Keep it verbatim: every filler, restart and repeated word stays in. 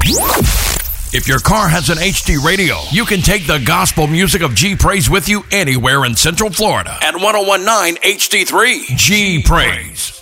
If your car has an H D radio, you can take the gospel music of G Praise with you anywhere in Central Florida at one oh one point nine H D three. G Praise.